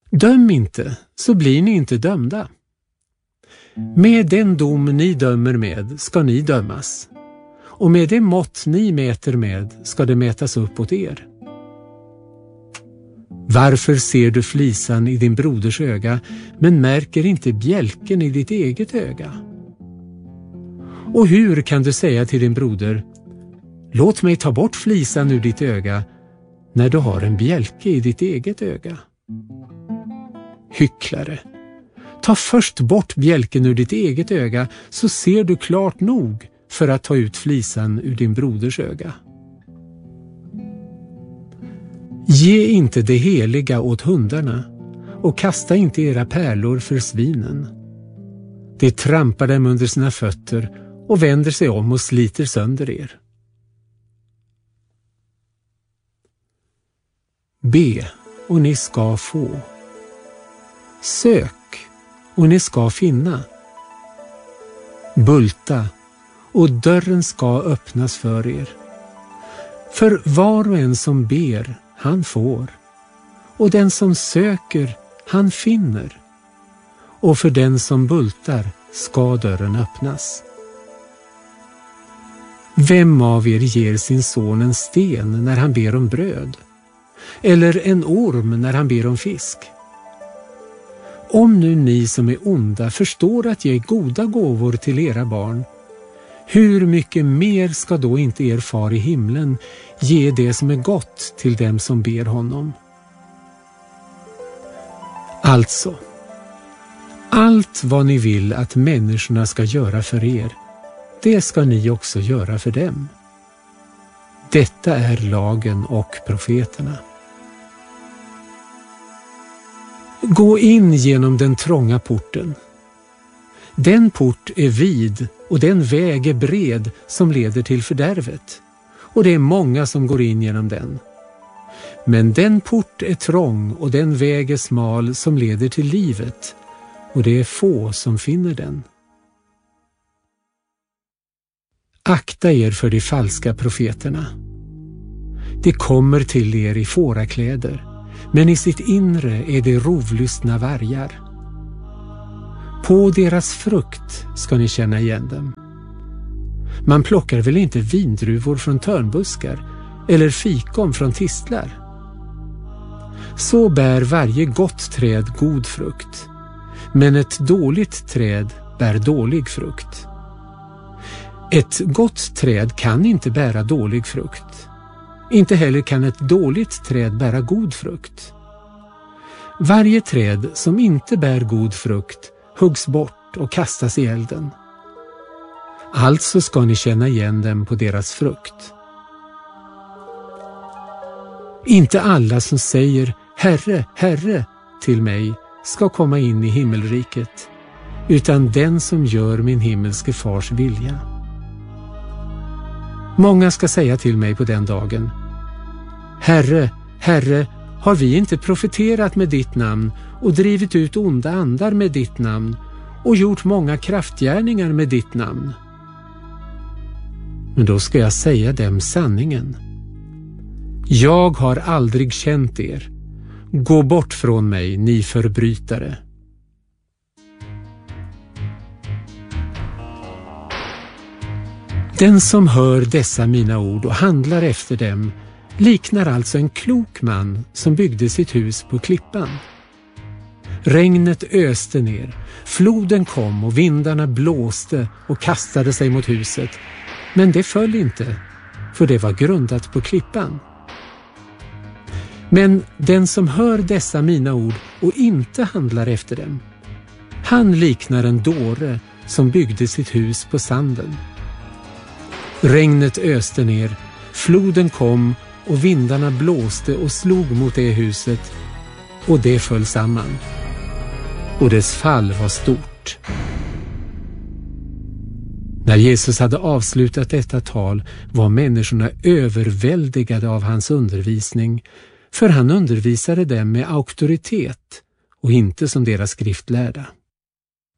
Döm inte, så blir ni inte dömda. Med den dom ni dömer med ska ni dömas, och med det mått ni mäter med ska det mätas upp åt er. Varför ser du flisan i din broders öga, men märker inte bjälken i ditt eget öga? Och hur kan du säga till din broder: låt mig ta bort flisan ur ditt öga, när du har en bjälke i ditt eget öga? Hycklare, ta först bort bjälken ur ditt eget öga, så ser du klart nog för att ta ut flisan ur din broders öga. Ge inte det heliga åt hundarna, och kasta inte era pärlor för svinen. Det trampar dem under sina fötter och vänder sig om och sliter sönder er. Be, och ni ska få. Sök, och ni ska finna. Bulta, och dörren ska öppnas för er. För var och en som ber, han får, och den som söker, han finner, och för den som bultar ska dörren öppnas. Vem av er ger sin son en sten när han ber om bröd, eller en orm när han ber om fisk? Om nu ni som är onda förstår att ge goda gåvor till era barn, hur mycket mer ska då inte er far i himlen ge det som är gott till dem som ber honom? Alltså, allt vad ni vill att människorna ska göra för er, det ska ni också göra för dem. Detta är lagen och profeterna. Gå in genom den trånga porten. Den port är vid och den väg är bred som leder till fördärvet, och det är många som går in genom den. Men den port är trång och den väg är smal som leder till livet, och det är få som finner den. Akta er för de falska profeterna. De kommer till er i fårakläder, men i sitt inre är de rovlystna vargar. På deras frukt ska ni känna igen dem. Man plockar väl inte vindruvor från törnbuskar eller fikon från tistlar? Så bär varje gott träd god frukt, men ett dåligt träd bär dålig frukt. Ett gott träd kan inte bära dålig frukt. Inte heller kan ett dåligt träd bära god frukt. Varje träd som inte bär god frukt huggs bort och kastas i elden. Alltså ska ni känna igen dem på deras frukt. Inte alla som säger Herre, Herre till mig ska komma in i himmelriket, utan den som gör min himmelske fars vilja. Många ska säga till mig på den dagen: Herre, Herre, har vi inte profeterat med ditt namn och drivit ut onda andar med ditt namn och gjort många kraftgärningar med ditt namn? Men då ska jag säga dem sanningen. Jag har aldrig känt er. Gå bort från mig, ni förbrytare. Den som hör dessa mina ord och handlar efter dem liknar alltså en klok man som byggde sitt hus på klippan. Regnet öste ner, floden kom och vindarna blåste och kastade sig mot huset, men det föll inte, för det var grundat på klippan. Men den som hör dessa mina ord och inte handlar efter dem, han liknar en dåre som byggde sitt hus på sanden. Regnet öste ner, floden kom och vindarna blåste och slog mot det huset, och det föll samman. Och dess fall var stort. När Jesus hade avslutat detta tal var människorna överväldigade av hans undervisning, för han undervisade dem med auktoritet och inte som deras skriftlärda.